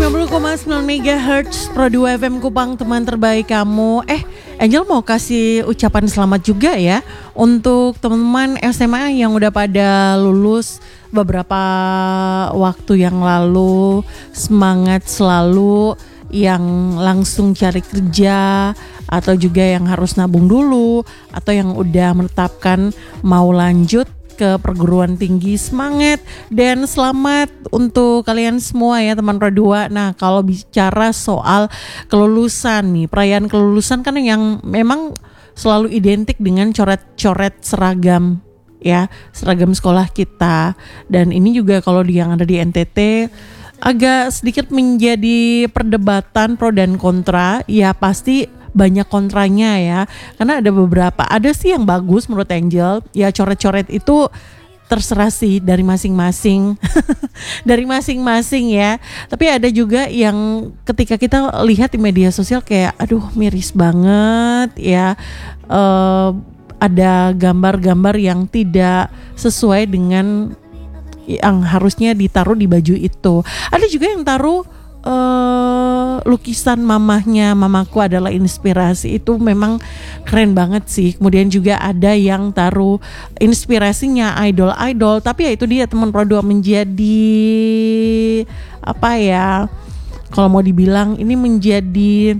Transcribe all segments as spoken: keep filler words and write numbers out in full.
sembilan puluh koma sembilan megahertz Pro dua F M Kupang, teman terbaik kamu. Eh, Angel mau kasih ucapan selamat juga ya untuk teman-teman S M A yang udah pada lulus beberapa waktu yang lalu. Semangat selalu, yang langsung cari kerja atau juga yang harus nabung dulu atau yang udah menetapkan mau lanjut ke perguruan tinggi, semangat dan selamat untuk kalian semua ya teman Pro dua. Nah, kalau bicara soal kelulusan nih, perayaan kelulusan kan yang memang selalu identik dengan coret-coret seragam ya, seragam sekolah kita. Dan ini juga kalau yang ada di N T T agak sedikit menjadi perdebatan pro dan kontra. Ya pasti banyak kontranya ya, karena ada beberapa, ada sih yang bagus menurut Angel ya, coret-coret itu terserah sih dari masing-masing dari masing-masing ya. Tapi ada juga yang ketika kita lihat di media sosial kayak aduh miris banget ya, uh, ada gambar-gambar yang tidak sesuai dengan yang harusnya ditaruh di baju itu. Ada juga yang taruh Uh, lukisan mamahnya, mamaku adalah inspirasi. Itu memang keren banget sih. Kemudian juga ada yang taruh inspirasinya idol-idol. Tapi ya itu dia teman Pro dua, menjadi apa ya, kalau mau dibilang ini menjadi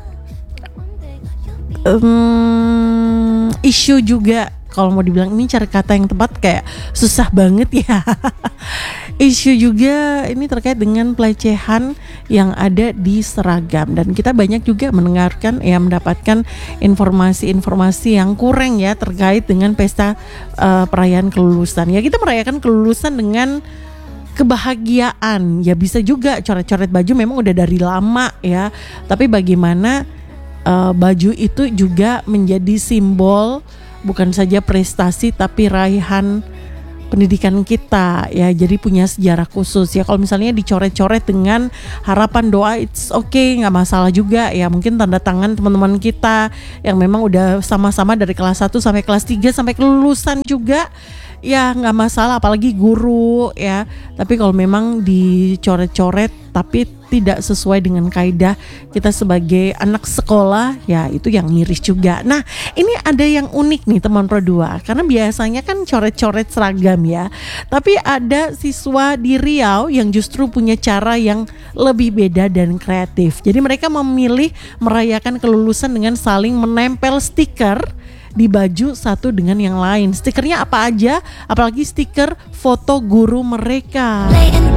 um, isu juga. Kalau mau dibilang ini cari kata yang tepat kayak susah banget ya. Isu juga ini terkait dengan pelecehan yang ada di seragam, dan kita banyak juga mendengarkan ya, mendapatkan informasi-informasi yang kurang ya terkait dengan pesta uh, perayaan kelulusan. Ya kita merayakan kelulusan dengan kebahagiaan. Ya bisa juga coret-coret baju memang udah dari lama ya. Tapi bagaimana uh, baju itu juga menjadi simbol bukan saja prestasi tapi raihan pendidikan kita ya, jadi punya sejarah khusus ya. Kalau misalnya dicoret-coret dengan harapan doa, it's okay, nggak masalah juga ya. Mungkin tanda tangan teman-teman kita yang memang udah sama-sama dari kelas satu sampai kelas tiga sampai kelulusan juga ya, nggak masalah, apalagi guru ya. Tapi kalau memang dicoret-coret tapi tidak sesuai dengan kaidah kita sebagai anak sekolah, ya itu yang miris juga. Nah, ini ada yang unik nih teman Pro dua, karena biasanya kan coret-coret seragam ya, tapi ada siswa di Riau yang justru punya cara yang lebih beda dan kreatif. Jadi mereka memilih merayakan kelulusan dengan saling menempel stiker di baju satu dengan yang lain. Stikernya apa aja? Apalagi stiker foto guru mereka.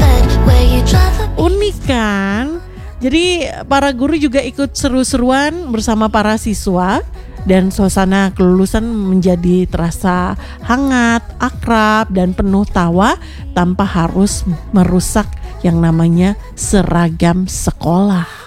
Unik kan? Jadi para guru juga ikut seru-seruan bersama para siswa, dan suasana kelulusan menjadi terasa hangat, akrab, dan penuh tawa tanpa harus merusak yang namanya seragam sekolah.